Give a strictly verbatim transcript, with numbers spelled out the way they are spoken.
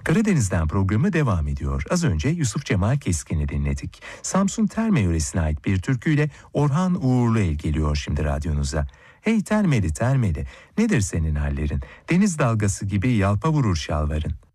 Karadeniz'den programı devam ediyor. Az önce Yusuf Cemal Keskin'i dinledik. Samsun Terme yöresine ait bir türküyle Orhan Uğurluel geliyor şimdi radyonuza. Hey Termeli Termeli, nedir senin hallerin? Deniz dalgası gibi yalpa vurur şalvarın.